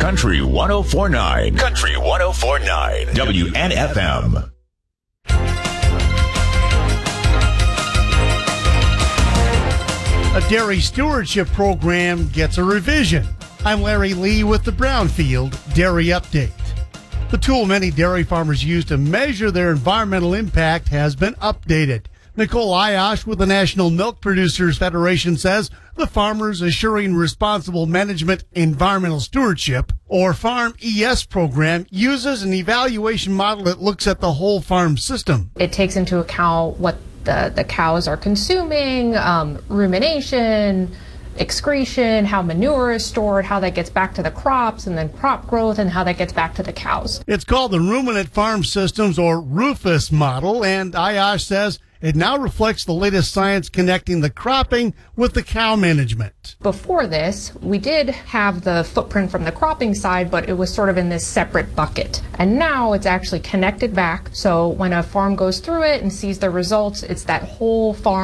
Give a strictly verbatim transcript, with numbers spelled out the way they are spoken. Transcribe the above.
Country one oh four point nine. Country one oh four point nine. W N F M. A dairy stewardship program gets a revision. I'm Larry Lee with the Brownfield Dairy Update. The tool many dairy farmers use to measure their environmental impact has been updated. Nicole Ayash with the National Milk Producers Federation says the Farmers Assuring Responsible Management Environmental Stewardship, or Farm E S program, uses an evaluation model that looks at the whole farm system. It takes into account what the, the cows are consuming, um, rumination, excretion, how manure is stored, how that gets back to the crops, and then crop growth, and how that gets back to the cows. It's called the Ruminant Farm Systems, or RUFUS model, and Ayash says it now reflects the latest science connecting the cropping with the cow management. Before this, we did have the footprint from the cropping side, but it was sort of in this separate bucket. And now it's actually connected back, so when a farm goes through it and sees the results, it's that whole farm